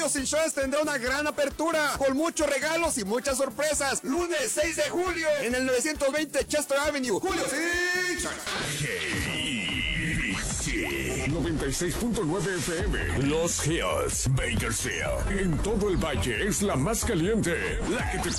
Hills Insurance tendrá una gran apertura, con muchos regalos y muchas sorpresas. Lunes 6 de julio, en el 920 Chester Avenue. Julio Insurance. 96.9 FM. Los Hills, Bakersfield. En todo el valle es la más caliente. La que te